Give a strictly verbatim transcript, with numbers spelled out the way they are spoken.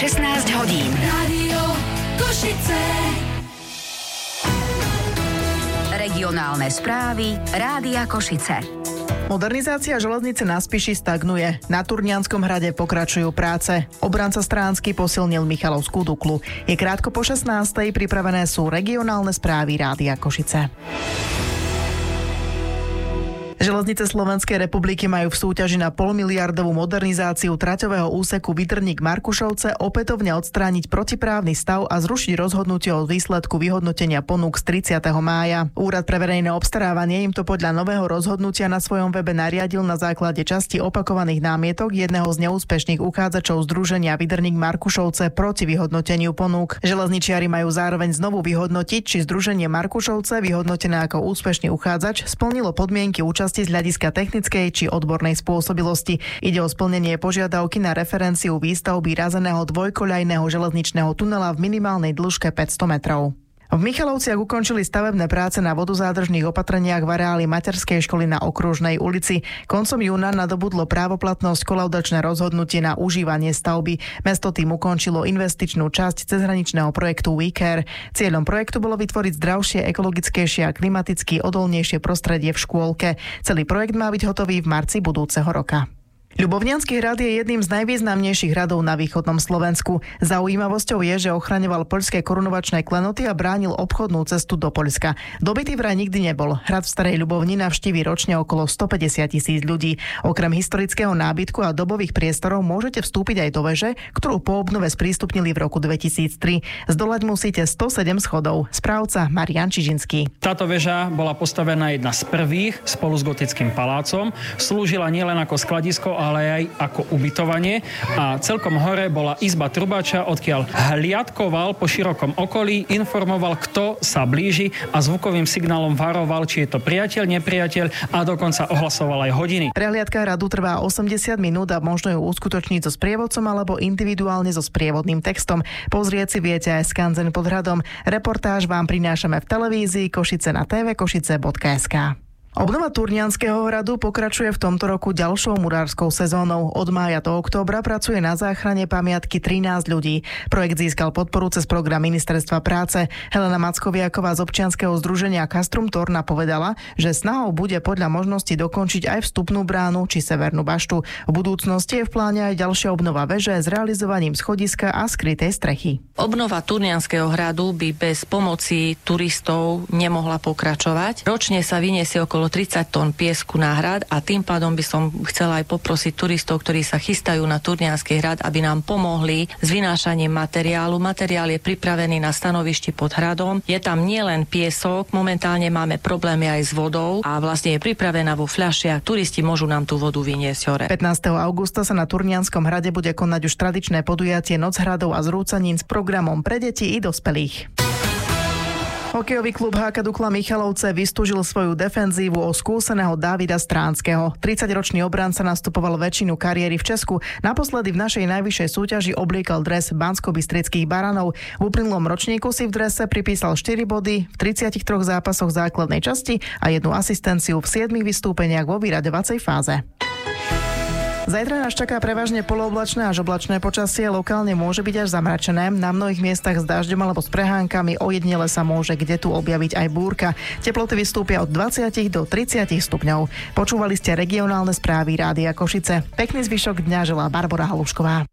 šestnásť hodín. Rádio Košice. Regionálne správy Rádia Košice. Modernizácia železnice na Spiši stagnuje. Na Turnianskom hrade pokračujú práce. Obranca Stránsky posilnil Michalovskú Duklu. Je krátko po šestnástej, pripravené sú regionálne správy Rádia Košice. Železnice Slovenskej republiky majú v súťaži na polmiliardovú modernizáciu traťového úseku Vytrník-Markušovce opätovne odstrániť protiprávny stav a zrušiť rozhodnutie o výsledku vyhodnotenia ponúk z tridsiateho mája. Úrad pre verejné obstarávanie im to podľa nového rozhodnutia na svojom webe nariadil na základe časti opakovaných námietok jedného z neúspešných uchádzačov združenia Vytrník-Markušovce proti vyhodnoteniu ponúk. Železničiari majú zároveň znovu vyhodnotiť, či združenie Markušovce, vyhodnotené ako úspešný uchádzač, splnilo podmienky účasti z hľadiska technickej či odbornej spôsobilosti. Ide o splnenie požiadavky na referenciu výstavby razeného dvojkoľajného železničného tunela v minimálnej dĺžke päťsto metrov. V Michalovciach ukončili stavebné práce na vodozádržných opatreniach v areáli materskej školy na Okružnej ulici. Koncom júna nadobudlo právoplatnosť kolaudačné rozhodnutie na užívanie stavby. Mesto tým ukončilo investičnú časť cezhraničného projektu WeCare. Cieľom projektu bolo vytvoriť zdravšie, ekologickejšie a klimaticky odolnejšie prostredie v škôlke. Celý projekt má byť hotový v marci budúceho roka. Ľubovňanský hrad je jedným z najvýznamnejších hradov na východnom Slovensku. Zaujímavosťou je, že ochraňoval poľské korunovačné klenoty a bránil obchodnú cestu do Poľska. Dobytý vraj nikdy nebol. Hrad v Starej Ľubovni navštíví ročne okolo stopäťdesiat tisíc ľudí. Okrem historického nábytku a dobových priestorov môžete vstúpiť aj do veže, ktorú po obnove sprístupnili v roku dvetisíctri. Zdolať musíte stosedem schodov. Správca Marián Čižinský. Táto veža bola postavená jedna z prvých spolu s gotickým palácom. Slúžila nielen ako skladisko, ale aj ako ubytovanie a celkom hore bola izba trubača, odkiaľ hliadkoval po širokom okolí, informoval, kto sa blíži a zvukovým signálom varoval, či je to priateľ, nepriateľ a dokonca ohlasoval aj hodiny. Prehliadka hradu trvá osemdesiat minút a možno ju uskutočniť so sprievodcom alebo individuálne so sprievodným textom. Pozrieť si viete aj skanzen pod hradom. Reportáž vám prinášame v televízii Košice na té vé košice bodka es ká. Obnova Turnianskeho hradu pokračuje v tomto roku ďalšou murárskou sezónou. Od mája do októbra pracuje na záchrane pamiatky trinásť ľudí. Projekt získal podporu cez program Ministerstva práce. Helena Mackoviaková z občianskeho združenia Castrum Torna povedala, že snahou bude podľa možnosti dokončiť aj vstupnú bránu či severnú baštu. V budúcnosti je v pláne aj ďalšia obnova veže s realizovaním schodiska a skrytej strechy. Obnova Turnianskeho hradu by bez pomoci turistov nemohla pokračovať. Ročne sa vyniesie okolo tridsať tón piesku na hrad a tým pádom by som chcela aj poprosiť turistov, ktorí sa chystajú na Turniansky hrad, aby nám pomohli s vynášaním materiálu. Materiál je pripravený na stanovišti pod hradom. Je tam nielen piesok, momentálne máme problémy aj s vodou a vlastne je pripravená vo fľašiach. Turisti môžu nám tú vodu vyniesť hore. pätnásteho augusta sa na Turnianskom hrade bude konať už tradičné podujatie Noc hradov a zrúcanín s programom pre deti i dospelých. Hokejový klub há ká Dukla Michalovce vystúžil svoju defenzívu o skúseného Davida Stránskeho. tridsaťročný obranca nastupoval väčšinu kariéry v Česku. Naposledy v našej najvyššej súťaži obliekal dres Banskobystrických Baranov. V uplynulom ročníku si v drese pripísal štyri body v tridsiatich troch zápasoch základnej časti a jednu asistenciu v siedmich vystúpeniach vo vyraďovacej fáze. Zajtra nás čaká prevažne polooblačné až oblačné počasie, lokálne môže byť až zamračené. Na mnohých miestach s dažďom alebo s prehánkami, ojedinele sa môže kde tu objaviť aj búrka. Teploty vystúpia od dvadsať do tridsať stupňov. Počúvali ste regionálne správy Rádia Košice. Pekný zvyšok dňa želá Barbora Halušková.